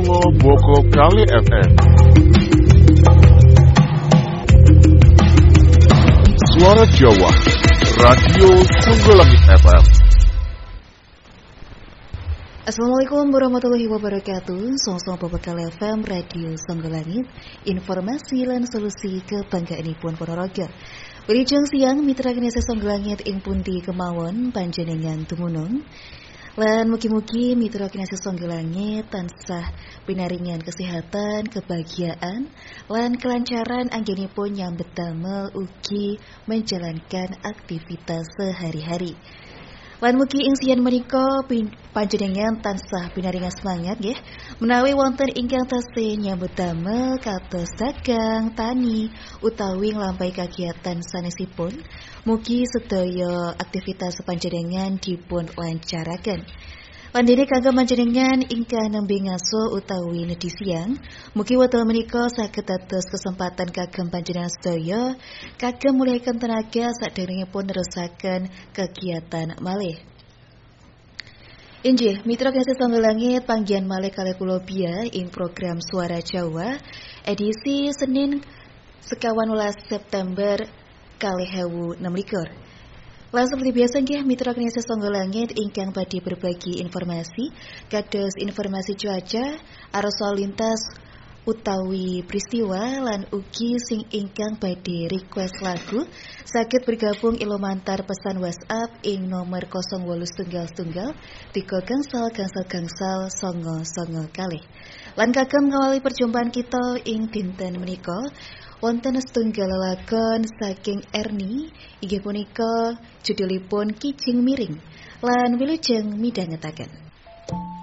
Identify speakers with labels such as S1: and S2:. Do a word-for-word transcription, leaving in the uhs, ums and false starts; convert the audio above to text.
S1: Songo Boko Kali F M. Suara Jawa, Radio Songgolangit F M.
S2: Assalamualaikum warahmatullahi wabarakatuh. Song-song Bobokal F M Radio Songgolangit, informasi lan solusi kebanggaanipun Ponorogo. Wilujeng siang mitra kinese Songgolangit ing pundi kemawon panjenengan dumunung. Lan mugi-mugi mitra kinese Songgolangit tansah pinaringan kesehatan, kebahagiaan, lan kelancaran anggenipun nyambet damel ugi menjalankan aktivitas sehari-hari. Lan mugi ing siang menika panjenengan tansah pinaringan semangat nggih menawi wonten ingkang tasih nyambut damel kados dagang, tani utawi nglampahi kagiatan sanesipun. Mugi sedaya aktivitas panjenengan dipun lancaraken. Lan dene kangge panjenengan ingkang nembe ngaso utawi nedhi siang, mugi wekdal menika saged dados kesempatan kagem panjenengan sedaya kagem mulihaken tenaga saderengipun nerusaken kegiatan malih. Inggih, mitra kinese Songgolangit panggihan malih kalih kula Bia ing program Suara Jawa edisi Senin sekawan welas September kalih ewu enem likur. Lan seperti biasa nggih mitra kinese Songgolangit ingkang badhe berbagi informasi kados informasi cuaca, arus lalu lintas utawi peristiwa lan ugi sing ingkang badhe request lagu saged bergabung ilumantar pesan WhatsApp ing nomor nol wolu setunggal setunggal tiga gangsal gangsal gangsal songo songo kalih. Lan kagem ngawali perjumpaan kita ing dinten menika wonten setunggal lelagon saking Erni inggih punika judulipun Kijing Miring lan wilujeng midhangetaken.